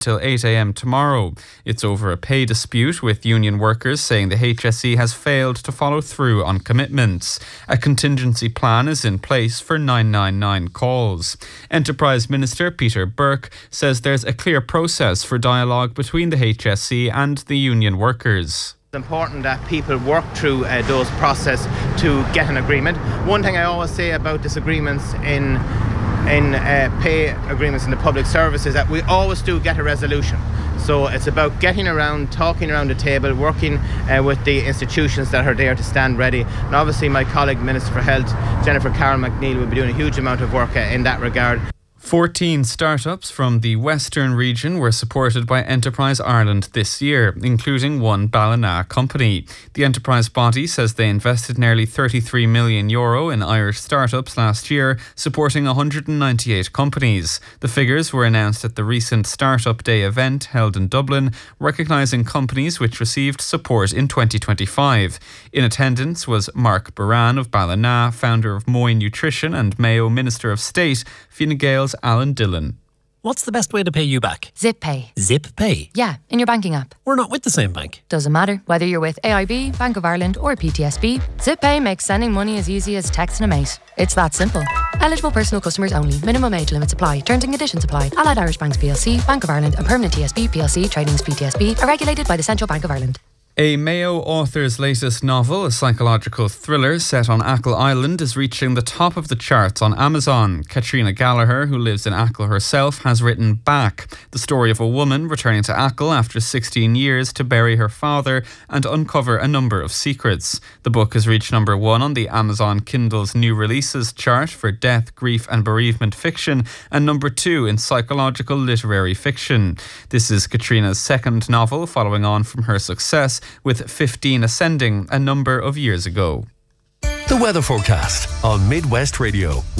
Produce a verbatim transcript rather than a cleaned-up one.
till eight a.m. tomorrow. It's over a pay dispute, with union workers saying the H S E has failed to follow through on commitments. A contingency plan is in place for nine nine nine calls. Enterprise Minister Peter Burke says there's a clear process for dialogue between the H S E and the union workers. It's important that people work through uh, those processes to get an agreement. One thing I always say about disagreements in in uh, pay agreements in the public service is that we always do get a resolution. So it's about getting around, talking around the table, working uh, with the institutions that are there to stand ready. And obviously my colleague Minister for Health, Jennifer Carroll McNeil, will be doing a huge amount of work uh, in that regard. fourteen startups from the Western region were supported by Enterprise Ireland this year, including one Ballina company. The enterprise body says they invested nearly thirty-three million euro in Irish startups last year, supporting one hundred ninety-eight companies. The figures were announced at the recent Startup Day event held in Dublin, recognising companies which received support in twenty twenty-five. In attendance was Mark Baran of Ballina, founder of Moy Nutrition, and Mayo Minister of State, Fine Gael's Alan Dillon. What's the best way to pay you back? Zip Pay. Zip Pay? Yeah, in your banking app. We're not with the same bank. Doesn't matter. Whether you're with A I B, Bank of Ireland or P T S B, Zip Pay makes sending money as easy as texting a mate. It's that simple. Eligible personal customers only. Minimum age limits apply. Terms and conditions apply. Allied Irish Banks P L C, Bank of Ireland and Permanent T S B P L C, trading as P T S B, are regulated by the Central Bank of Ireland. A Mayo author's latest novel, a psychological thriller set on Achill Island, is reaching the top of the charts on Amazon. Katrina Gallagher, who lives in Achill herself, has written Back, the story of a woman returning to Achill after sixteen years to bury her father and uncover a number of secrets. The book has reached number one on the Amazon Kindle's new releases chart for death, grief and bereavement fiction, and number two in psychological literary fiction. This is Katrina's second novel, following on from her success with fifteen Ascending a number of years ago. The weather forecast on Midwest Radio.